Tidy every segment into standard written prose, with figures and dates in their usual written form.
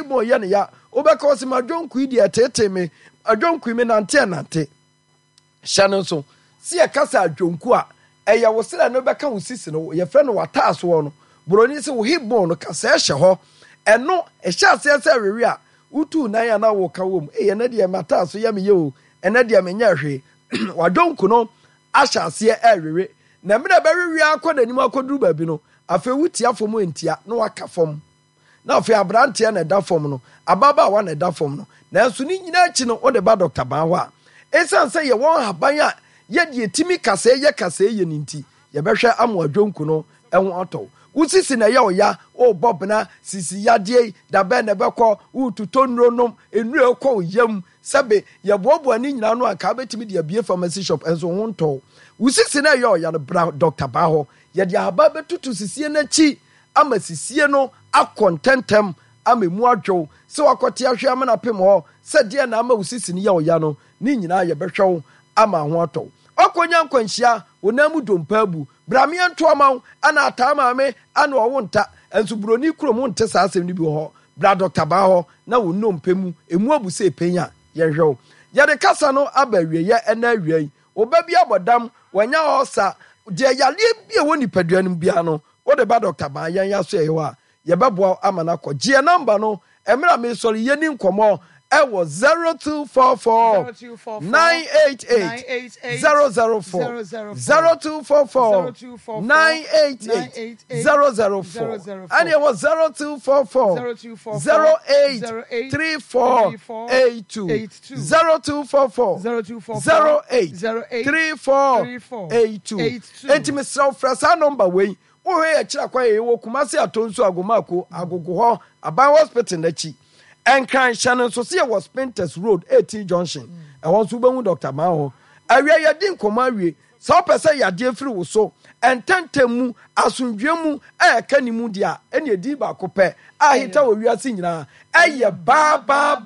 mo ye ne ya obeka o se ma dwonku yi de tete me adwonku me nante hyano so si e kasa adwonku a eya wo sele no beka wo sisi no ye frɛ no wataso wo no broni se wo hibon no kasa ehye ho eno ehye asese awewe a utu nan ya na wo ka wo mu ye na de mataso ye me ye o ena de me nya hwe wadwonku no ahye ase awewe na me na bewewe akọ nanim akọduru ba bi no afa wutia fom entia na waka fom na afa abrante na da fom no ababa wa na da fom no na enso ni nyina achi no wo de ba Dr. Ban ho a esan se ye won haban a ye de etimi kasa ye ninti ye behwe amoadwonku no enwo ato usisi na ye oya o bobna sisi yade da be na bekọ ututonro nom enure ekọ yam sebe ye bobo ani nyina no aka betimi de abie pharmacy shop enso ho nto usisi na ye oya no bra Dr. Ban ho ye de aba betutu sisie na chi ama sisie no akontentem ama mu adwo se wakote ahwe amana pem ho se de na ama usisi ne ye oya no ni nyina ye behwe ama ho ato okonya nkwanhia wonamu dompabu bramia ntoama ana atama me ana owonta enso broni krom nte sa asem ni bi ho bra Dr. Ban ho na wonno mpemu emu abuse penya ye hwew ye de kasa no abawie ye ena awie obabi abodam wanya hosa de yale bi e woni paduanum bia no wo de ba Dr. Ban yan ya so ye wa ye bebo amana ko je number no emra me sori ye ni nkomo ewo 0244 988 004 0244 988 004 and it was 0244 08 3482 0244 08 3482 intimate self frasa number way wo he akira kwa ye wo kumase atonso agomako agogo ho aban hospital na chi Enkran Shannon Sosia was Spinters Road, 18 Junction. I want to be Dr. Ban. I wear your din command. So, per se, your dear free so, and tentemu, asundremu, canimudia, and your diba cope. I hit our we are singing now. Aye, ba.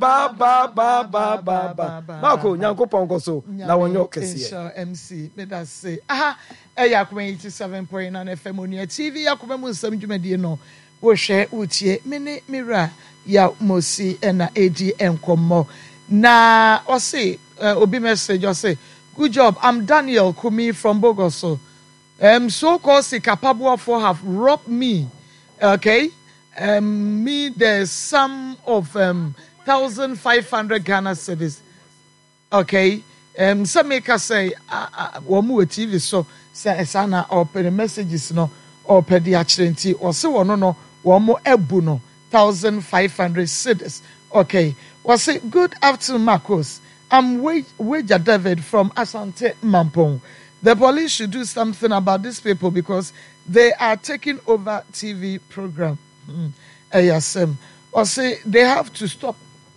Marco, Yanko Pongo, so now on your case. MC, let us say, aha, Ayakway 87.9 FM on your TV, Yakubamu, some Jumedino, will share with ye, mini mirror. Ya mosi ena edi enkomo na ose obi message ose good job I'm Daniel Kumi from Bogoso so called capable for have robbed me okay me the sum of 1,500 Ghana cedis okay some make us say womu TV so say sana open messages no or pedi accidenti or se wono no womo ebu no 1,500 cedis. Okay. Was it good afternoon, Marcos? I'm Wager David from Asante Mampong. The police should do something about these people because they are taking over TV program. ASM. Or say they have to stop.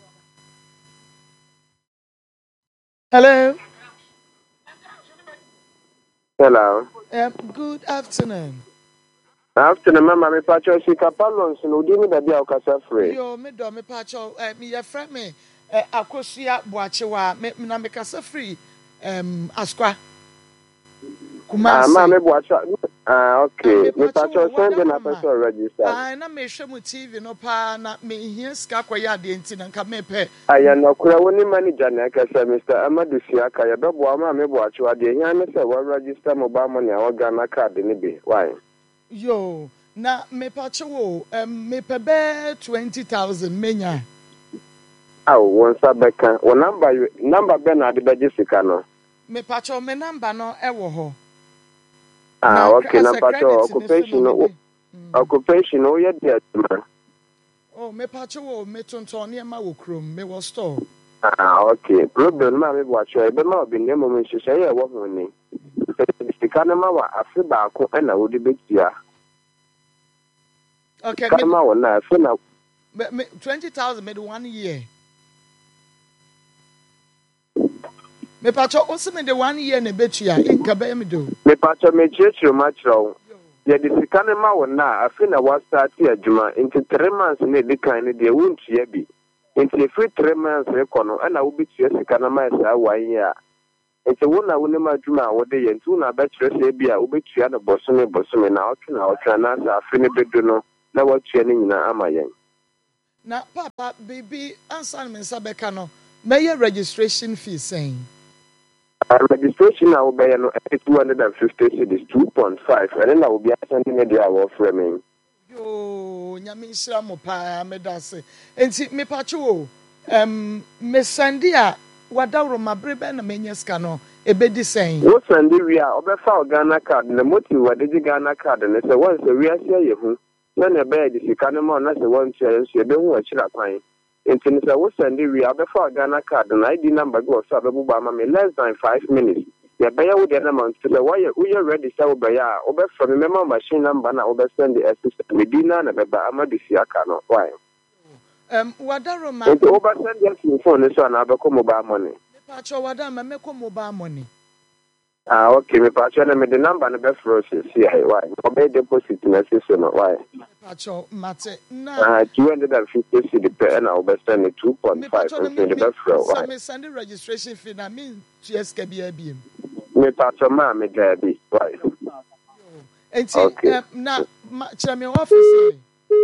Hello. Hello. Good afternoon. After the mama, me pacho si kapalon so no di me da bia o kasa free. Yo me do me pacho me ye friend me Akosia Boachewa me na me kasa free Askwa Kumasi. Ma me Boachewa okay. Me pacho send na person register. Na me hwe mu TV no pa na me hia ska kwaya de enti na nka me pe. Aya no kura woni manager na kasa Mr. Amadu Siaka ya bebo ma me Boachewa de hia me say we register mobile money a we Ghana card ni bi. Why? Yo, na me pacho me pebe 20,000 menya. Aw, won sabeka. Won number be na de beje sika no. Me pacho me number no e wo ho. Okay, na pacho occupation o ye de man. Oh, me pacho wo me tonton ne ma wo krom, me wo store. Okay. Problem ma me pacho e be ma obi ne mo me hyehyɛ ye wo ho ni. Sika na ma wa afi ba ko na wo de betia. Okay, kama wona afi na 20,000 made 1 year. Me pacho osime de 1 year na betua inka be me do. Me pacho me chiechiro ma chiro. Ye de sika na ma wona afi na wa start adwuma into 3 months na de kan ne de wontua bi. Into free 3 months rekono na wo betua sika na ma sa 1 year. It's a wona wona ma dwuma a wo de ye ntu na ba kire se bia wo betua na bosome na otwe na otwa na sa afi ne bedu no na watua ne nyina ama yen. Na papa baby answer me sabeka no. May registration fee saying. Registration now will be 250 cedis, 2.5, and then I will be sending a deal of framing. Yo, Nyamisha Mopa, Medase. And see me pacho, Miss Sandia, what down my brebe and menias cano, a bedi saying. What Sandy we are over for Ghana card, and the motive what did the Ghana card, and it's a once a real say, then a bed is a canamon as a one chance, you don't watch that pine. And since I was Sandy we are before Ghana card, and ID number goes up less than 5 minutes. The buyer with the amount to the wire we are ready so by over from the memo machine number and over send the assistant with dinner and a Amadisiakano. Why? Wadaroma over send the phone is on our mobile money. Pacho Wadama make mobile money. Okay, me patch and the number and the best process. Yeah, why? Obey deposit in a system. Why? Pacho Mate na 250 cedi per and I'll send it 2.5 and the best row. Why? Me send the registration fee na mean GSKBM. Me patch a man, me daddy. Why? And see, na chame office.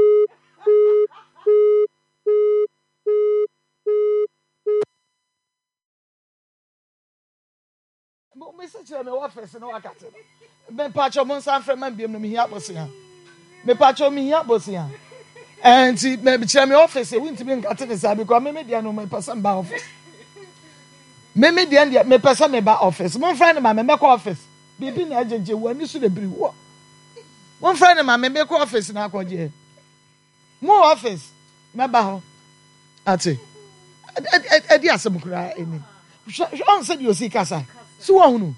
Mr. Chairman office no akate. Me patcho mon san frem man biem no me hia bosia. Me patcho me hia bosia. And see me chairman office we ntimi nkate ne sa because me dia no me person ba office. Me dia me person me ba office. Mon friend ma me call office. Bibi na agenje wani su de biri wo. Mon friend ma me call office na akoje. Mo office me ba ho. Ate. Edi asem kura eni. On said you see kasa. So wahunu.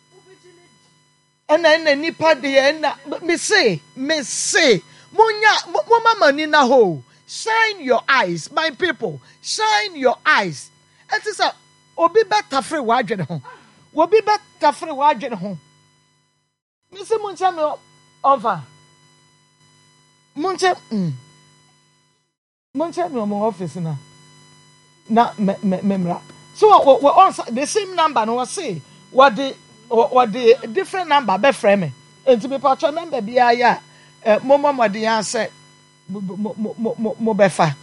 Ena nipa de ena me say munya mama ni na ho. Shine your eyes, my people. Shine your eyes. It is a obi beta free wadwene ho. Obi beta free wadwene ho. Me say muncha me over. Muncha me on office na memra. So we on the same number no say what the different number be frame me. Enti me patcho number bia ya momo mode ya say mo befa.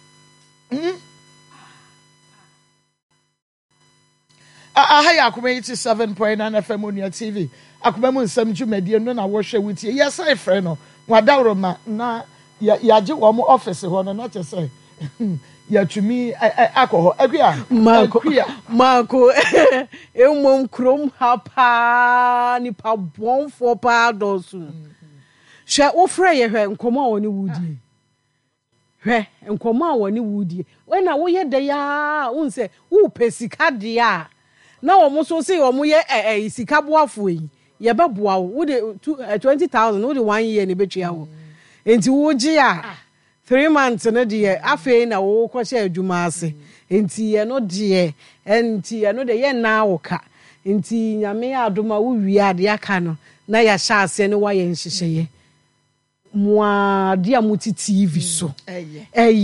Aha ya akoma 87.9 FM on your TV. Akoma mu nsam dwumadi no na wo hwe wutie. Yes I friend no. Wadawro ma na ya je wo mo office ho no not say. Ya tumi alcohol agria Marco emom krom hapa ni pa bonfo pa dosu hwe wo frɛ ye hwe nkɔmɔ wɔ ne wudi hwe nkɔmɔ wɔ ne wudi we na wo ye de ya wo nse wo pesika de a na wo mo so se wo mo ye sika boafo yi ye be boa wo de 20,000 wo de 1 year ne betua wo enti wo gi a 3 months no de afei na wo kwɔhye adwuma ase enti ye no de enti ye no de ye na woka enti nyame adoma wo wi ade aka no na ya hya ase ne wa ye nhyehyeye moa de amuti TV so eye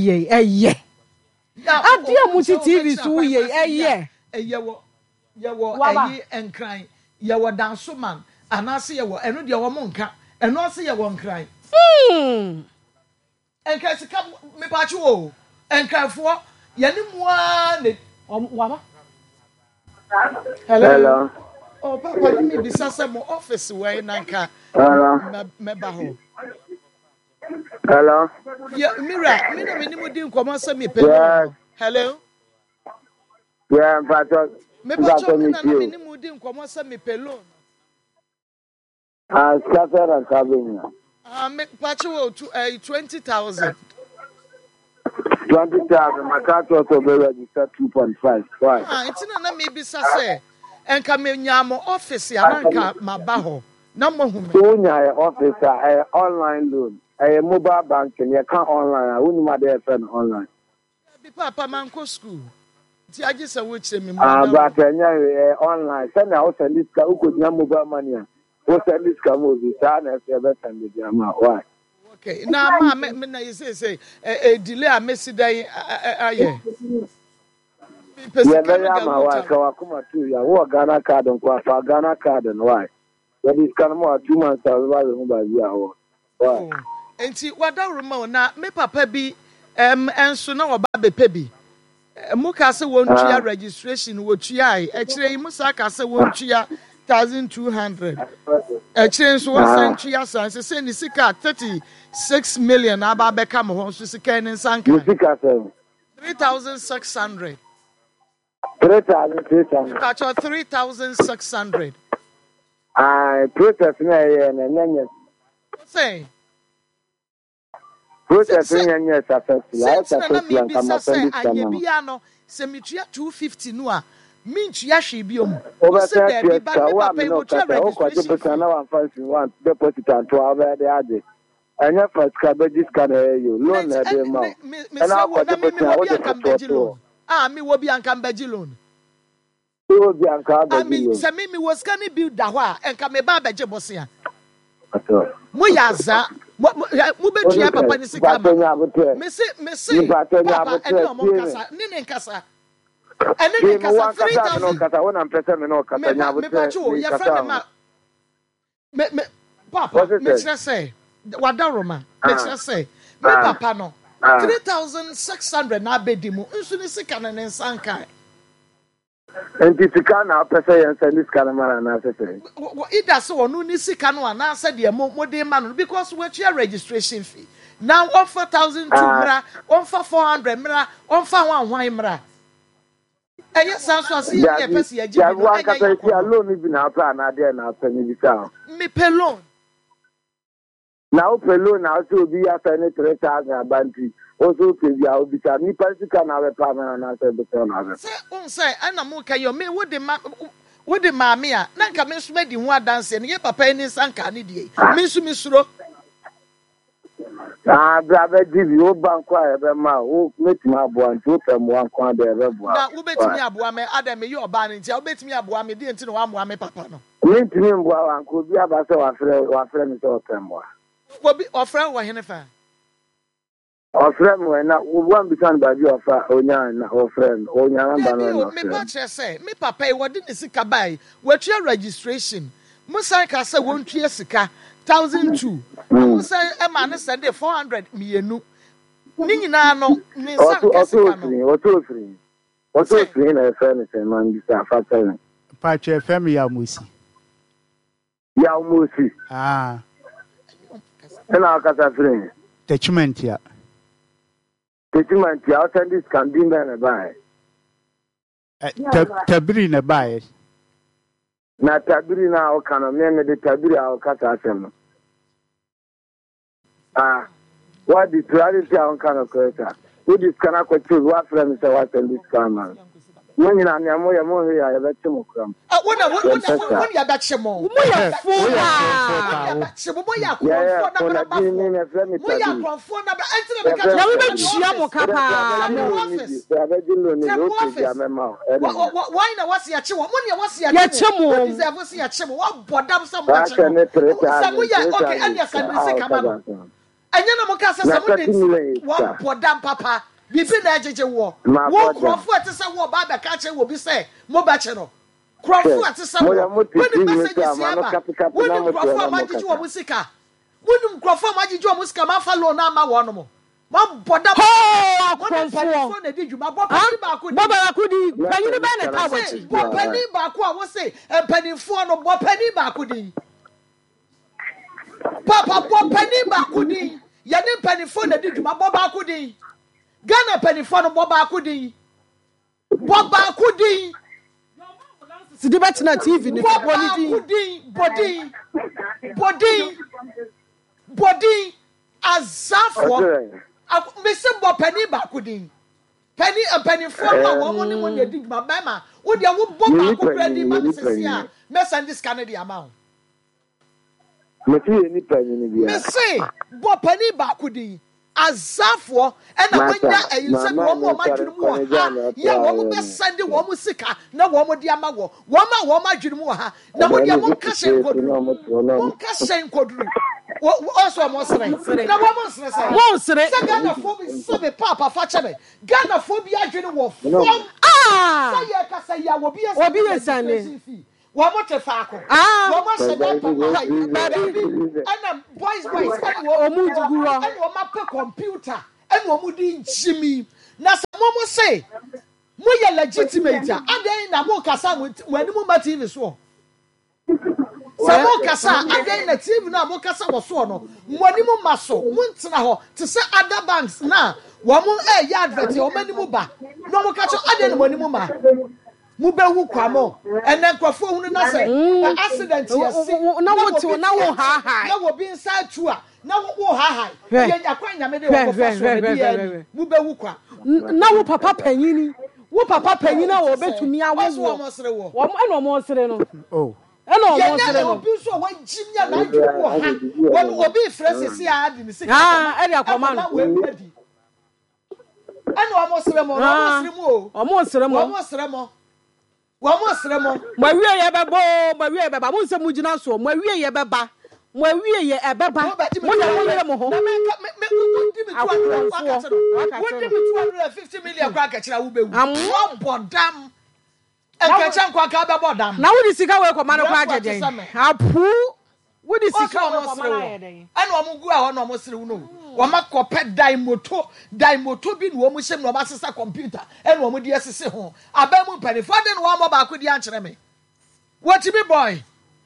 ade amuti TV so ye wo ayi enkran ye wo danso man anase ye wo eno de wo mo nka eno ase ye wo nkran enka sika me pa chi wo enkafo ye ni mua ne waba hello oh papa me bisa se mo office we nanka me ba ho Hello. Yeah, Mira, me ni mo di nkomo se me pelo. Hello. Yeah, Pastor. Me pacho me ni mo di nkomo se me pelo. Scatter and Cabin. Me pacho 20,000. 20,000. My car also be registered 2.5. Why? It's na me bisa se enka me nyamo office ya nanka mabaho. Na mo hu me. So nya office online loan. A mobile banking, you can't online. I wouldn't matter if online. Papa man go school. Ti aje se wo chire me mo. But online. Send out send this ka uko nya mobile money. Wo send this ka mo bi sa na se be send the jama. Why? Okay. Na ma me na you say delay a messy day aye. Yeah, very ama why ka wakuma tu ya wo Ghana card on kwa fa Ghana card and why? That is kind of more 2 months as well as mobile ya wo. Why? Enti wada ruma na me papa bi enso na oba bepe bi muka se wontua registration wotua ai ekire yi musa ka se wontua 1200 ekire nso wontua san se ni sika 36 million aba beka mo ho so sika ni sanka sika 3600 3600 protest na ye na nyanya say protest nyanya successful I successful and come say up anye bia no se metua 250 no a mintua hwe biom over se da bi ba that me papa no motua registration na one fancy one deposit and to over the ade anya first ka be discount you loan na dey ma and I ko deposit na what the loan me wo bi anka mbaji loan wo bi anka ba loan se me was can build da ho a enka me ba beje bosia ato mo yaza mo betua papa ni sika ma me se papa ene o mo kasa ni nkasa ene ni nkasa 3000 kasa wona mpesa me no kasa nya bo me pa chu ya fra me ma me papa me say wada roma me say me papa no 3600 na abedi mu nso ni sika na nsanka sika na pesa yen send sika na mara na sese ida so onu ni sika no na say de mo de ma no because we share registration fee now offer 1002 mra offer 400 mra offer 1 mra eye sanso asi ye pesa ye jibi no anya ya loan bi na plan na de na pesa ni bi ka me pay loan na o pay loan na so bi ya send 3000 abanti also pay ya obi ka ni pasika na we pa na say be na say on say ana mo ka yo me wo de ma me a na nka me so ma di ho adanse ne ye papa ni sanka ne die me so mi suro brother give you bank kwa ebe ma o metimi abo antu pem wan kwa de ebe bo na wo betimi abo me adam me yo ba ne ntia wo betimi abo me die nti no wa mo me papa no metimi mbo wan ko bi aba se wa frɛ mi so pem wa wo bi ofra wo hene fa ofra mo na wan bi kan ba bi ofra onya na ofra onya na ba no me ba che say me papa e wodi ne sika bai watua registration musa ka say wontua sika 1002 musa e ma ne send 400 mienu ni nyina no ne saka sika no oto free na FM se man bi sa fa tell pa che FM ya musi ena kasa free attachment ya send this can be na buy tabiri na buy na tabiri na o kana me de tabiri a o kasa asem what the reality on kind of creator who this kana ko choose what friend say what send this can man when you na mo ya be chimo kram when ya be chimo mo ya fo mo ya konfo na ba mo ya konfo na ba entire be ka na we be chia mo kapa why na wasi ya chimo mo ne wasi ya chimo deserve wasi ya chimo wa bodam some na chimo ya okay and ya send this kama no anya na mo ka sasa mo de wa bodam papa bibi na ejeje wo krofo atese wo ba be ka che wo bi se mo ba che no krofo atese wo when message is here ba when krofo amajiji wo musika when krofo amajiji wo musika ma fa lo na ma wo no mo ma boda krofo na di djuma bo pani ba ko di pani ba na ta wachi bo pani ba ko a wo se panifo no bo pani ba ko di papa bo pani ba ko di ya ne panifo na di djuma bo ba ko di Ghana penifo no boba akudi sidi betina TV ni body azafo me se bo pani ba akudi penny and penifo ma wo ni mo ne di ma ma wo dia wo bo ba akudi di ma sesi a me send this Canada amount me ti ni penny ni bia me se bo pani ba akudi azafo ena wanya ayinse no mo madwene mu ha ya wo mo be send wo mo sika na wo mo di ama wo ma madwene mu ha na mo dia mo ka shen koduru also mo sere na wo mo sere Ghana fo bi sebe papa fa chebe Ghana fo bi adwene wo fo say ya ka say ya wo bi esane wo mo te fa ko wo mo se da papa and boys and wo mu diguwa and wo ma pe computer and Womudi Jimmy. Nasa Momo say, Moya legitimate, and then Namo Kasa when Muma TV so. Samo Kasa, and then the TV now Mokasa was so no. Monimu Maso, Muntanaho, to say other banks now. Wamu yard veti o mani mu ba no mo ka cho ade no mani mu ma mu be hu kwamo and then kwafo hu na say accident yes na wo ha na wo be inside tour na wo ha ye yakwa nyame de wo fo so de mu be hu kwa na wo papa panyini na wo betumi awo wo mo sere wo wo mo sere no Oh. Eno mo sere no bi so wo jimya na ju wo ha wo be fresh si ade ni sika e dey akoma no and almost remo, almost remo. My way, ye bebo, my way, baba, won't say Mujina so, my way, ye baba, my way, ye a baba, what do $250 million crackers? I will be one damn. And catch up about them. Now, what is the Chicago Commander Project? How poor would this Chicago and Omugu on almost no. Wamako pet daimoto bi no mu sem no masesa computer and wo mu de asese ho abamu pani for den wo mo ba ko di ankyere me what me boy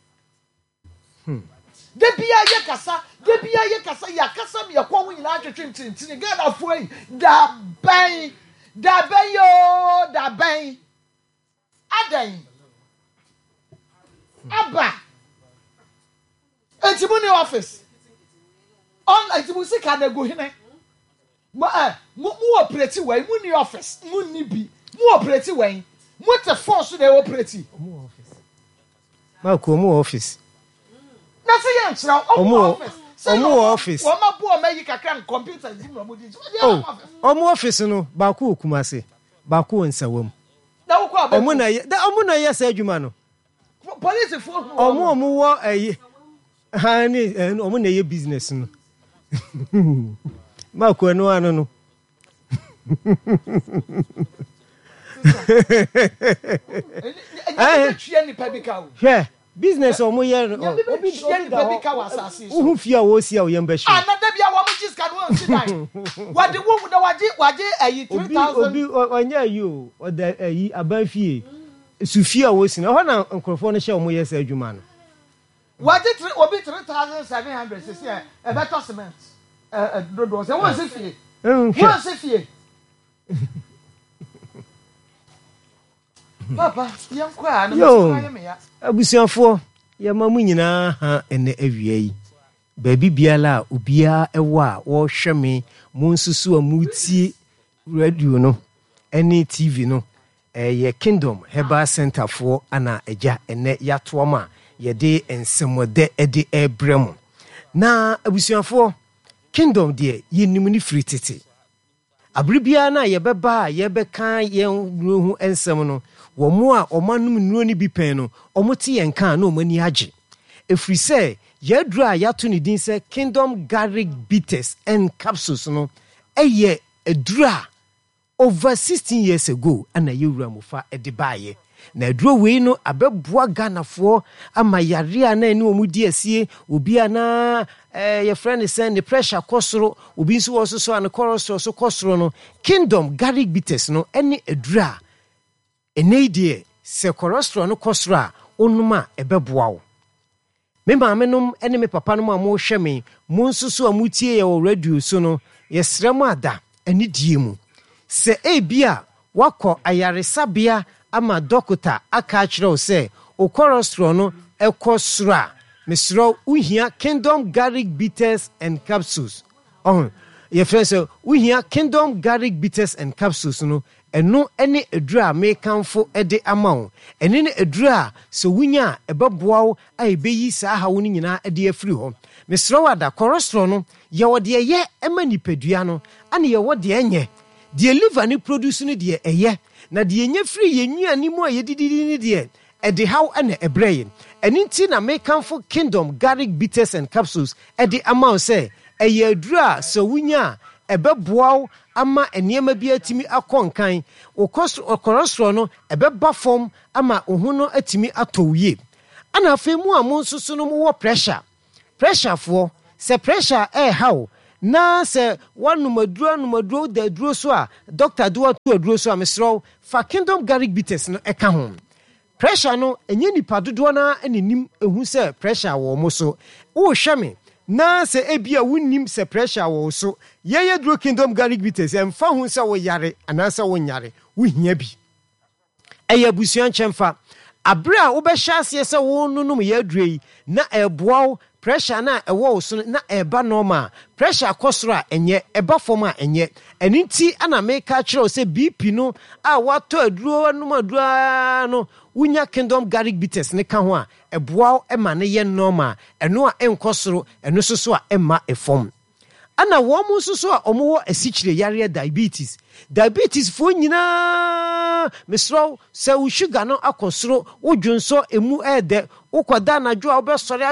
de bia ye kasa ya kasa me yakwo hu nyina atwetwentin ga na fo yi da ban yo da ban adan aba enti mu office on like we see can go hine mu operate way mu ni office mu ni bi mu operate way mu te force dey operate mu office ma ko mu office na say yan chira mu office wo ma bo ma yi kakra computer di mu di mu office no ba ko Kumase ba ko Nsawam na wo ko mu na ye sa adwuma no police fo mu wo ayi ha ni mu na ye business no Mako no ano no. Yeah, business o mo ye no. Obi tue ni pebika wasase so. Who fia wo sia o yemba shi. Another bia wo mo jis kan won si dan. Wade wo da waje ayi 3000. Obi onya you o da ayi aban fie. Sufia wo si na ho na nkrofo no hye o mo ye sa adwuma no. What did obi 3,700 say a better cement do say won say fie Papa yan kwa na me ya abusiafo ya mamu nyina ha ene awia yi baabi biala obia ewo a wo hweme mu nsusu amutie radio no ene TV no ye Kingdom Herbal Center for ana eja ene yatoma yede ensemode ede ebrem na abusuafo Kingdom de yenim ni fritete abribia na yebeba yebeka yenhu ensem no wo mo a omanum nuo ni bi pen no omote yenka na omani age efri se yedura yato ni din se Kingdom Garlic Bitters and Capsules no eye edura over 16 years ago ana yewura mofa ede baaye na eduro we no abeboa ganafo ama yare ana ene omudi asie obi ana your friend is saying the pressure kosoro obi nso wo so an cholesterol so kosoro no Kingdom Garlic Bitters no ene edura ene die se cholesterol no kosoro a onuma ebeboa wo me maamenom ene me papa no ma mo hweme mo nso so amutie ye wo radio so no yesrem ada ene die mu se ebia wako ayaresabia ama dokota aka akire se o cholesterol no ekosra mesro uhia Kingdom Garlic Bitters and Capsules your friend say uhia Kingdom Garlic Bitters and Capsules no eno ene edura me kanfo ede amawo ene ne edura so wunya ebeboa wo ayebeyi sa ha wo nyina ede afiri ho mesro wada cholesterol no ye wode ye emanipadua no ane ye wode enye de liver ni produce ni de eye na de nya free ye nnuani mu a yedididi ni de ede how ene ebreye eninti na me kanfo Kingdom Garlic Bitters and Capsules ede amawo se eye edura so wunya ebeboa ama eniema bi atimi akonkan o cholesterol no ebeba fom ama ohu no atimi atowie ana afemu a mo nsusu no mo pressure for se pressure how na se wanumaduro da aduro so a doctor do to aduro so a mesro fa Kingdom Garlic Bitters no eka ho pressure no enye nipa dodo na enim ehu se pressure wo mo so wo hwe me na se ebia wunnim se pressure wo so ye duro Kingdom Garlic Bitters emfa hu se wo yare anase wo nyare wo hia bi eye busuan chemfa abra wo be hyase se wo nunum ye adure na eboa pressure na ewo so na eba normal pressure akosoro a enye eba form a enye eninti ana make kire se BP no a wato aduro anum adura no wunya Kingdom Garlic Bitters ne ka ho a eboa ema ne ye normal eno a enkosoro eno soso a ema efom ana wo mu soso a omo wo asichire yare diabetes fo nyina mesro se wo sugar no akosoro wo dwonso emu ede wo kwada na dwo obesore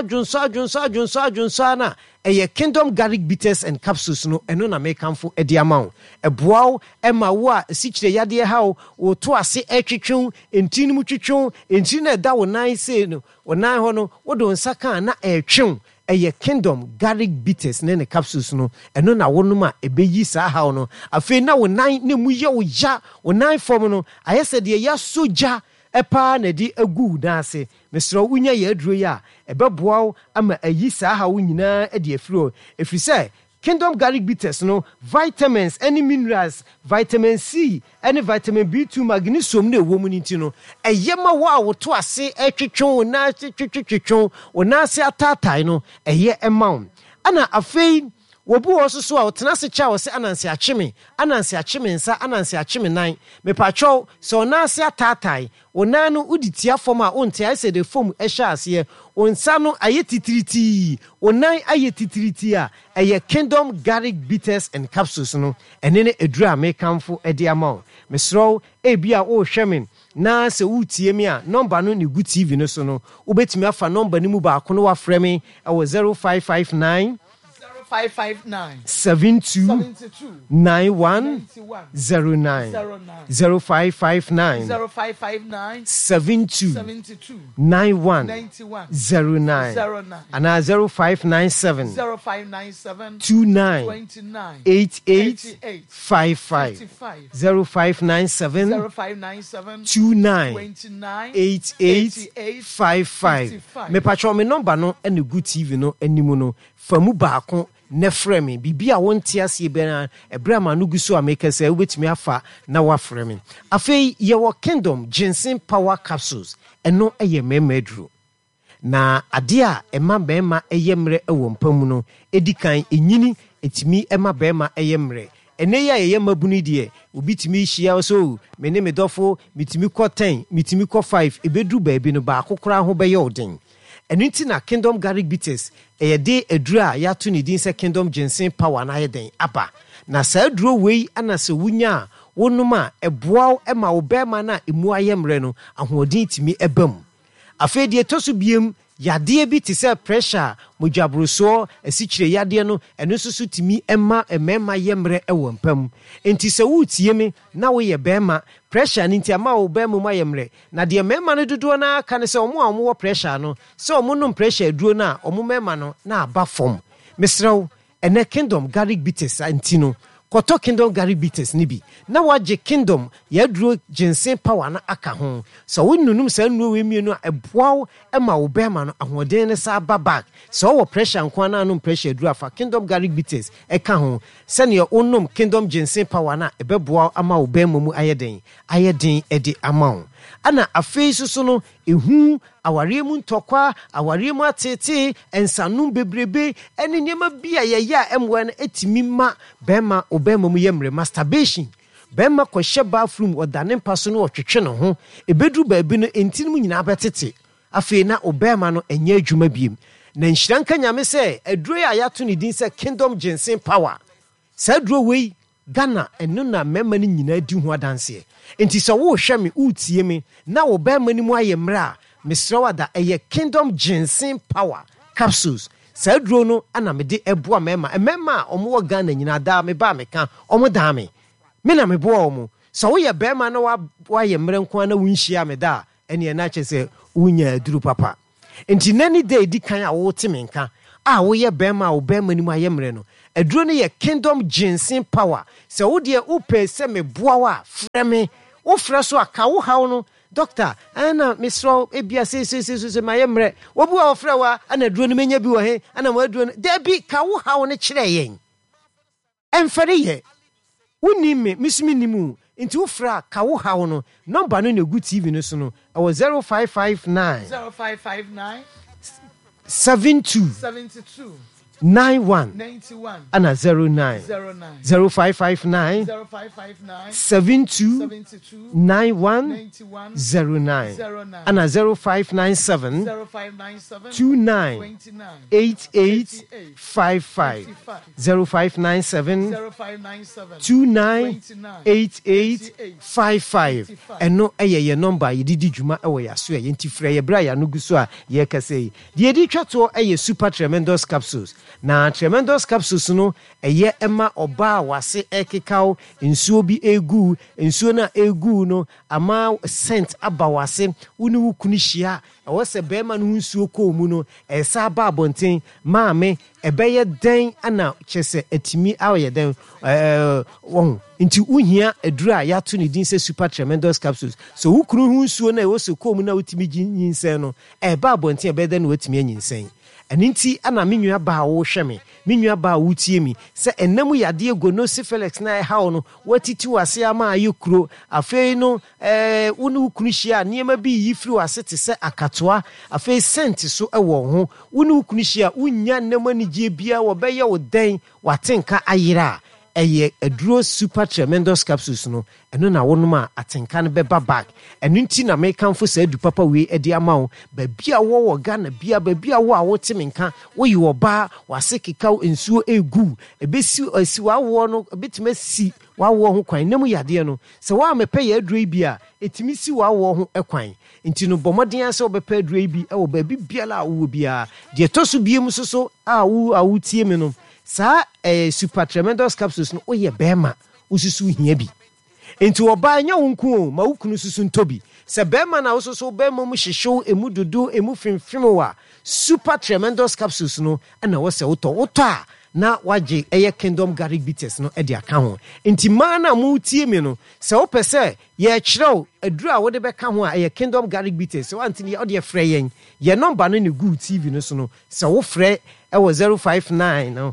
adwonso na eye Kingdom Garlic Bitters and capsules no eno na mekamfo edi amawo eboa ema wo a asichire yade ha wo to ase etwetwen entini mu twetwen entini na da wo nan se no wo nan ho no wo do nsaka na etwen eye Kingdom Garlic Bitters ne capsules no eno na wonuma ebeyi sa ha no afi na wo nan ne mu ye wo ja wo nan form no ayese de ya soja epa na di agu na ase mesro wunya ye aduro ya ebeboa ama ayi sa ha wo nyina e de afiro efrise Kingdom Garlic Bitters no vitamins any minerals vitamin C any vitamin B2 magnesium na ewo mu nti no eyema wo a wo to ase etwetwon na twetwetwon wo na ase atatai no eye emaun ana afei wobu wo so a wotena se cha wo se ananse achime nsa ananse achime nan mepacho so na ase atatai wo na no uditia form a onte ase de form ehya ase onsa no aye titiriti onan aye titiriti a eye Kingdom Garlic Bitters and capsules no enene edura mekamfo edi amaw mesro ebia wo hwemen na se wutie mi a number no ni Good TV no so no ubetimi afa number ni mu ba ko no wa frɛ me e 0559 72 91 09 0559 72 91 09 and 0597 29 88 55 0597 29 88 55 me patcho me number no and Good TV no animu no famu baako ne frame bibia wonte ase be na ebrama no guso ameka say wobetimi afa na wa frame afei ye wo Kingdom Ginseng Power Capsules eno eye memedru na ade a ema bema eye mre ewo mpamu no edikan enyini etimi ema bema eye mre ene ya eye mabunu die obitimi hia so me ne medofo mitimi ko 10 mitimi ko 5 ebedru baabi no ba akokora ho be ye odin enu na Kingdom Garlic Bitters de edura ya to ni din se Kingdom Ginseng Power na yeden aba na sa eduro wei ana se wunya wonuma eboa ema wo bema na emu ayemre no ahoodin timi ebam afedie toso biem yade bi te se pressure mojabroso asichire yade no eno susu timi ema emema yemre ewo mpam enti se wutie me na wo ye bema pressure ni nti ama wo bema mu ayemre na de mema no dodo na aka ne se omo a wo pressure no se omo no pressure duro na omo mema no na aba form mesrew ene Kingdom Garlic Bitters anti no koto Kingdom Garlic Bitters ni bi na waje Kingdom ya duro Ginseng Power na aka ho so wonnunum sa nnuo we mienu eboa ema wo bema no ahoden ne sa babak so wo pressure nko na no pressure duro afa Kingdom Garlic Bitters eka ho se ne onnom Kingdom Ginseng Power na ebeboa ama wo bema mu ayeden edi amount ana afei susu no ehu aware mu ntokwa aware mu atete ensanum bebrebe ene nyema bia ya emwa na etimi ma bema obema mu yemre masturbation bema kwhye bathroom odane mpaso no otwetwe no ho ebedru baabi no entini mu nyina betete afei na obema no enye adwuma biem na nhyiranka nyame se aduro ya yato ne din se Kingdom Ginseng Power sa aduro wei Ghana eno na mema ni nyina di ho adanse enti so wo hwe me utie me na wo ba mani mu ayemra mesrewa da eye Kingdom Ginseng Power Capsules sa duro no ana me de eboa mema omo wo Ghana nyina da me ba me ka omo da me na me boa omo so wo ye ba ma na wa yemre nko na wunhia me da ene na che se wunya duru papa enti nani day di kan a wo te me nka a wo ye ba ma wo ba mani mu ayemre no aduro no yɛ kingdom ginseng power sɛ wo deɛ wopɛ sɛ meboa wo a frɛ me wofrɛ so a ka wo haw no doctor ana misro ebia se ma yemre wobu a ofre wa ana duro no menya bi wo he ana mo aduro no da bi ka wo hawo ne kire yen emfere ye woni me misumi nimu nti wofra ka wo hawo no number no na gu TV no so no e wo 0559 72 91 ana 09 0559 72 91 09 ana 0597 29 88 55 0597 29 88 55 eno ye number ye didi dwuma e wo yaso ye ntifra ye bra ya no gu so a ye kase de di twato ye super tremendous capsules na tremendous capsules no eye ema oba wase ekekao nsuo bi egu nsuo na egu no ama scent aba wase uni wukunu hia ewo se bema no nsuo ko mu no esa ba abonten maame ebeye den ana chese atimi aye den won nti uhia adura ya to ne din se super tremendous capsules so wukunu hu nsuo na ewo se ko mu na utimi nyinsen no ba abonten ebede na watimi nyinsen aninti ana menua ba wo hweme menua ba wo tie mi se enam yade ego no syphilis na ha no watiti wase ama ayekuro afei no wonu kunu hia niema bi yifiri wase te se akatoa afei sent so ewo ho wonu kunu hia unya nam anigye bia wo beye wo den watenka ayira eye aduro super tremendous capsules no eno na wonum a atenka no beba back eno nti na me kanfo sa adu papa we edi ama wo ba bia wo Ghana bia ba bia wo a wo temenka wo yi wo ba wase kekaw ensuo egu ebesi asiwa wo no betima si wa wo ho kwan nemu yade no se wa mepe ya aduro bia etimi si wa wo ho ekwan nti no bomoden ase obepa aduro bi e wo ba bia la wo bia de toso biem so a wo tie me no sa super tremendous capsules no oye bema ususu hia bi enti oba nya wonku ma wukunu susu ntobi se bema na ususu bema mu hihyew emu dudu emu fimfimwa super tremendous capsules no na wo se woto a na waje eye kingdom garlic bitters no de aka ho enti mana mu tie me no se wo pese ye kyerɛw adura a wo de bɛka ho a eye kingdom garlic bitters so antini o de frɛ yen ye number no ne good TV no so no se wo frɛ e wo 059 no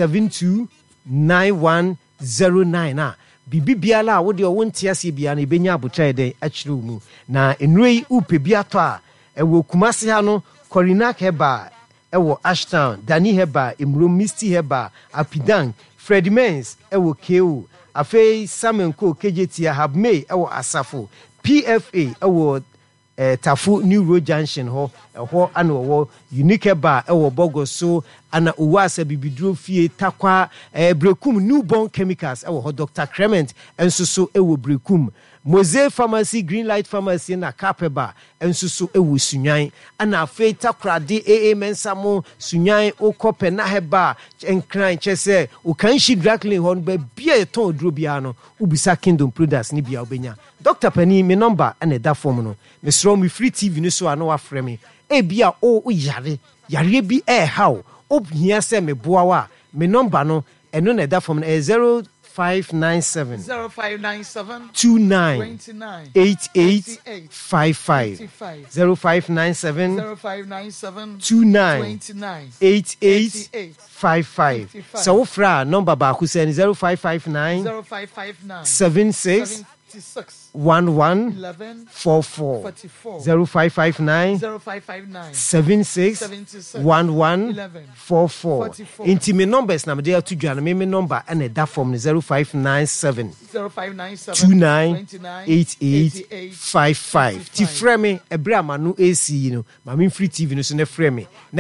729109 a bibi biala wo de wo ntiase bia na ebenya abotrae den akyerɛ mu na enrei upe bia to a ewo kumase ha no Corina Heba ewo Ashtown Dani Heba Emro Misty Heba Apidang Fred Mens ewo KO afei Samenko KJT Habme ewo Asafo PFA ewo Tafu New Road Junction ho ana wo unique bar ewo Bogo so ana uwasa bibiduro fie takwa Brekum newborn chemicals ewo ho Dr. Clement enso so ewo Brekum Mose Pharmacy Green Light Pharmacy na Kapeba enso so ewo Sunyan ana afei takrade AA Mensamo Sunyan okope na heba enkran chese ukanshi Draclin ho ba bia eton duro bia no ubisa Kingdom Products ni bia obenya Dr. Penny me number ana da form no me sro me free TV no so ana wa frɛ me bia o yare bi how obhia se me boa wa me number no eno na da form no 0597 29 88 55 0597 29 88 55 so wo fra number ba ku se 0559 76 11 44 0559 76 11 44 inti me numbers na me dey to dwan me number and that form 0597 29 88 55 ti frɛ me ebra ma no AC no ma me free TV no so na frɛ me